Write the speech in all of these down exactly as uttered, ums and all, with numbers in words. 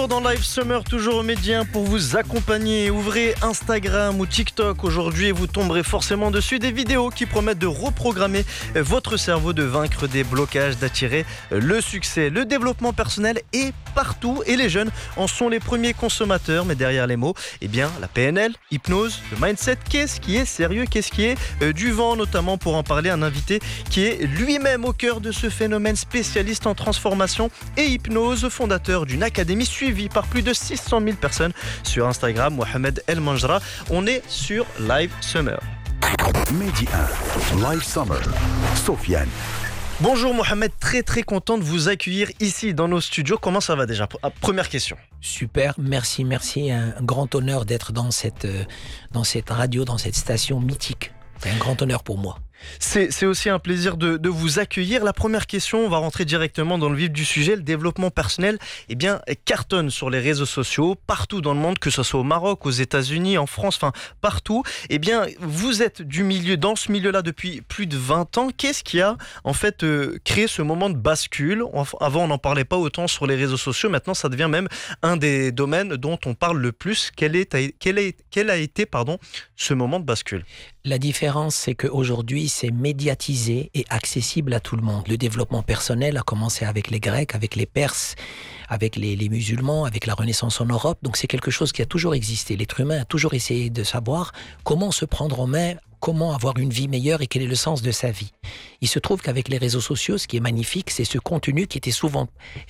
Dans Live Summer, toujours au Médien pour vous accompagner. Ouvrez Instagram ou TikTok aujourd'hui et vous tomberez forcément dessus des vidéos qui promettent de reprogrammer votre cerveau, de vaincre des blocages, d'attirer le succès. Le développement personnel est partout et les jeunes en sont les premiers consommateurs. Mais derrière les mots, eh bien, la P N L, hypnose, le mindset, qu'est-ce qui est sérieux, qu'est-ce qui est euh, du vent, notamment pour en parler, un invité qui est lui-même au cœur de ce phénomène, spécialiste en transformation et hypnose, fondateur d'une académie suivie par plus de six cent mille personnes sur Instagram, Mohamed El Manjra. On est sur Live Summer. Mehdi un, Live Summer, Sofiane. Bonjour Mohamed, très très content de vous accueillir ici dans nos studios. Comment ça va déjà? Première question. Super, merci, merci. Un grand honneur d'être dans cette, dans cette radio, dans cette station mythique. C'est un grand honneur pour moi. C'est, c'est aussi un plaisir de, de vous accueillir. La première question, on va rentrer directement dans le vif du sujet. Le développement personnel, eh bien, cartonne sur les réseaux sociaux, partout dans le monde, que ce soit au Maroc, aux États-Unis, en France, enfin partout. Eh bien, vous êtes du milieu, dans ce milieu-là depuis plus de vingt ans. Qu'est-ce qui a en fait euh, créé ce moment de bascule? Avant, on n'en parlait pas autant sur les réseaux sociaux. Maintenant, ça devient même un des domaines dont on parle le plus. Quel, est, quel, est, quel a été pardon, ce moment de bascule? La différence, c'est qu'aujourd'hui, c'est médiatisé et accessible à tout le monde. Le développement personnel a commencé avec les Grecs, avec les Perses, avec les, les musulmans, avec la Renaissance en Europe. Donc c'est quelque chose qui a toujours existé. L'être humain a toujours essayé de savoir comment se prendre en main, comment avoir une vie meilleure et quel est le sens de sa vie. Il se trouve qu'avec les réseaux sociaux, ce qui est magnifique, c'est ce contenu qui était souvent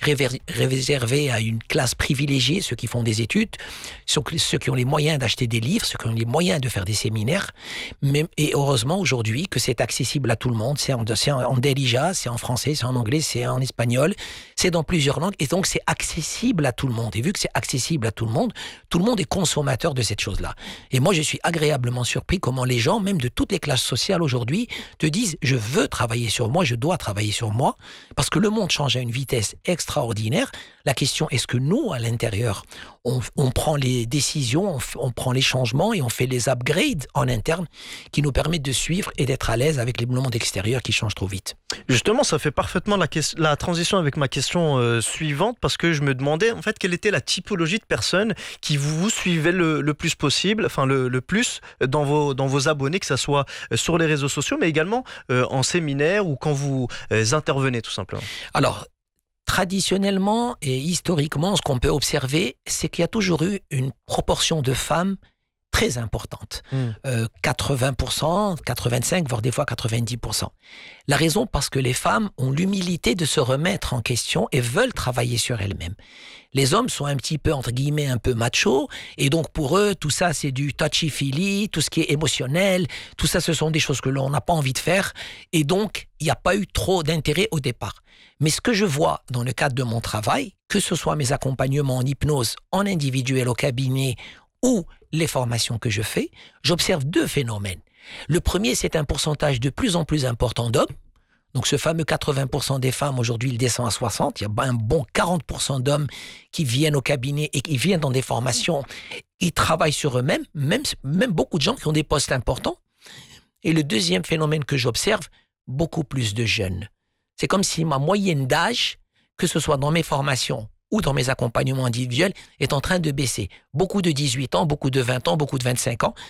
réservé à une classe privilégiée, ceux qui font des études, ceux qui ont les moyens d'acheter des livres, ceux qui ont les moyens de faire des séminaires. Mais, et heureusement aujourd'hui que c'est accessible à tout le monde. C'est en, c'est en Delija, c'est en français, c'est en anglais, c'est en espagnol, c'est dans plusieurs langues. Et donc c'est accessible à tout le monde. Et vu que c'est accessible à tout le monde, tout le monde est consommateur de cette chose-là. Et moi, je suis agréablement surpris comment les gens, même de toutes les classes sociales aujourd'hui, te disent « je veux travailler sur moi, je dois travailler sur moi », parce que le monde change à une vitesse extraordinaire. La question, est-ce que nous, à l'intérieur, on, on prend les décisions, on, on prend les changements et on fait les upgrades en interne qui nous permettent de suivre et d'être à l'aise avec les mondes extérieurs qui changent trop vite. Justement, ça fait parfaitement la, que- la transition avec ma question euh, suivante, parce que je me demandais en fait quelle était la typologie de personnes qui vous, vous suivaient le, le plus possible, enfin le, le plus dans vos, dans vos abonnés, que ce soit sur les réseaux sociaux, mais également euh, en séminaire ou quand vous euh, intervenez tout simplement. Alors, traditionnellement et historiquement, ce qu'on peut observer, c'est qu'il y a toujours eu une proportion de femmes très importante. Mmh. Euh, quatre-vingts pour cent, quatre-vingt-cinq, voire des fois quatre-vingt-dix pour cent. La raison, parce que les femmes ont l'humilité de se remettre en question et veulent travailler sur elles-mêmes. Les hommes sont un petit peu, entre guillemets, un peu machos, et donc pour eux, tout ça, c'est du touchy-feely, tout ce qui est émotionnel, tout ça, ce sont des choses que l'on n'a pas envie de faire, et donc, il n'y a pas eu trop d'intérêt au départ. Mais ce que je vois dans le cadre de mon travail, que ce soit mes accompagnements en hypnose, en individuel au cabinet, ou les formations que je fais, j'observe deux phénomènes. Le premier, c'est un pourcentage de plus en plus important d'hommes. Donc ce fameux quatre-vingts pour cent des femmes, aujourd'hui, il descend à soixante. Il y a un bon quarante pour cent d'hommes qui viennent au cabinet et qui viennent dans des formations. Ils travaillent sur eux-mêmes, même, même beaucoup de gens qui ont des postes importants. Et le deuxième phénomène que j'observe, beaucoup plus de jeunes. C'est comme si ma moyenne d'âge, que ce soit dans mes formations ou dans mes accompagnements individuels, est en train de baisser. Beaucoup de dix-huit ans, beaucoup de vingt ans, beaucoup de vingt-cinq ans.